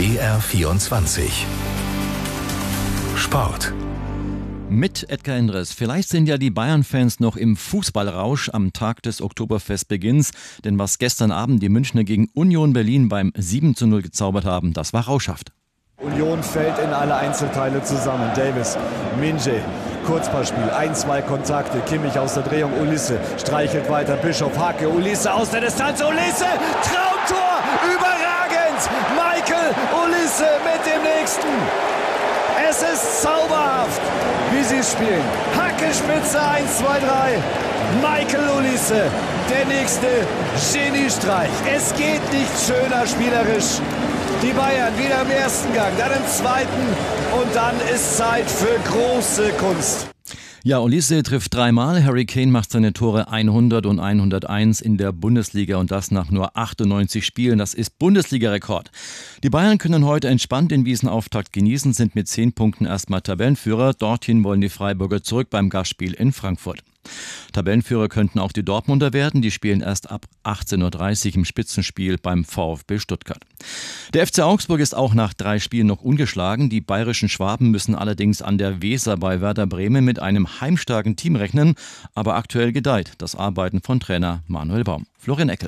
BR24 Sport. Mit Edgar Endres. Vielleicht sind ja die Bayern-Fans noch im Fußballrausch am Tag des Oktoberfestbeginns. Denn was gestern Abend die Münchner gegen Union Berlin beim 7:0 gezaubert haben, das war rauschhaft. Union fällt in alle Einzelteile zusammen. Davis, Minje, Kurzpassspiel, 1-2 Kontakte, Kimmich aus der Drehung, Ulisse streichelt weiter, Bischof, Hacke, Ulisse aus der Distanz, Ulisse, Traumtor, überragend, Michael Ulisse mit dem nächsten. Es ist zauberhaft, wie sie spielen. Hacke, Spitze, 1, 2, 3. Michael Ulisse, der nächste Geniestreich. Es geht nicht schöner spielerisch. Die Bayern wieder im ersten Gang, dann im zweiten und dann ist Zeit für große Kunst. Ja, Ulisse trifft 3-mal, Harry Kane macht seine Tore 100 und 101 in der Bundesliga und das nach nur 98 Spielen. Das ist Bundesliga-Rekord. Die Bayern können heute entspannt den Wiesenauftakt genießen, sind mit 10 Punkten erstmal Tabellenführer. Dorthin wollen die Freiburger zurück beim Gastspiel in Frankfurt. Tabellenführer könnten auch die Dortmunder werden. Die spielen erst ab 18:30 Uhr im Spitzenspiel beim VfB Stuttgart. Der FC Augsburg ist auch nach 3 Spielen noch ungeschlagen. Die bayerischen Schwaben müssen allerdings an der Weser bei Werder Bremen mit einem heimstarken Team rechnen. Aber aktuell gedeiht das Arbeiten von Trainer Manuel Baum. Florian Eckel.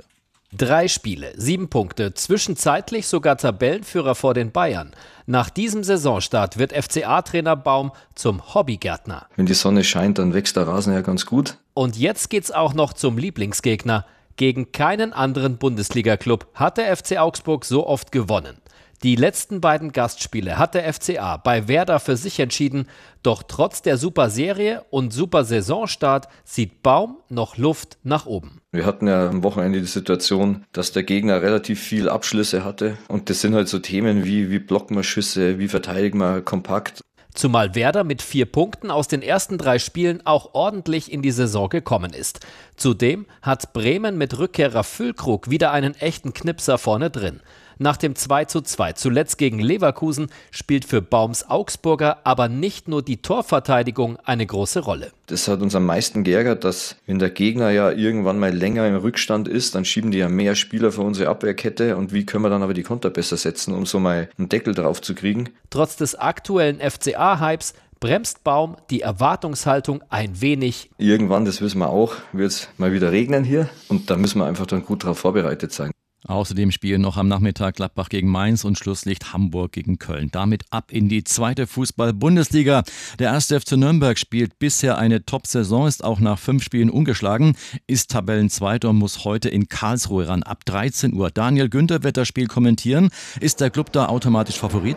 3 Spiele, 7 Punkte, zwischenzeitlich sogar Tabellenführer vor den Bayern. Nach diesem Saisonstart wird FCA-Trainer Baum zum Hobbygärtner. Wenn die Sonne scheint, dann wächst der Rasen ja ganz gut. Und jetzt geht's auch noch zum Lieblingsgegner. Gegen keinen anderen Bundesliga-Club hat der FC Augsburg so oft gewonnen. Die letzten beiden Gastspiele hat der FCA bei Werder für sich entschieden, doch trotz der super Serie und super Saisonstart sieht Baum noch Luft nach oben. Wir hatten ja am Wochenende die Situation, dass der Gegner relativ viel Abschlüsse hatte und das sind halt so Themen wie blocken wir Schüsse, wie verteidigen wir kompakt. Zumal Werder mit 4 Punkten aus den ersten 3 Spielen auch ordentlich in die Saison gekommen ist. Zudem hat Bremen mit Rückkehrer Füllkrug wieder einen echten Knipser vorne drin. Nach dem 2:2 zuletzt gegen Leverkusen spielt für Baums Augsburger aber nicht nur die Torverteidigung eine große Rolle. Das hat uns am meisten geärgert, dass wenn der Gegner ja irgendwann mal länger im Rückstand ist, dann schieben die ja mehr Spieler für unsere Abwehrkette und wie können wir dann aber die Konter besser setzen, um so mal einen Deckel drauf zu kriegen. Trotz des aktuellen FCA-Hypes bremst Baum die Erwartungshaltung ein wenig. Irgendwann, das wissen wir auch, wird es mal wieder regnen hier und da müssen wir einfach dann gut darauf vorbereitet sein. Außerdem spielen noch am Nachmittag Gladbach gegen Mainz und Schlusslicht Hamburg gegen Köln. Damit ab in die 2. Fußball-Bundesliga. Der 1. FC Nürnberg spielt bisher eine Top-Saison, ist auch nach 5 Spielen ungeschlagen, ist Tabellenzweiter und muss heute in Karlsruhe ran. Ab 13 Uhr. Daniel Günther wird das Spiel kommentieren. Ist der Club da automatisch Favorit?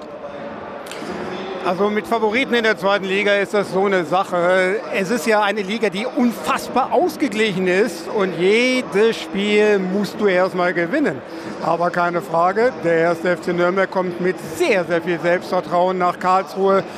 Also mit Favoriten in der 2. Liga ist das so eine Sache. Es ist ja eine Liga, die unfassbar ausgeglichen ist und jedes Spiel musst du erstmal gewinnen. Aber keine Frage, der 1. FC Nürnberg kommt mit sehr, sehr viel Selbstvertrauen nach Karlsruhe.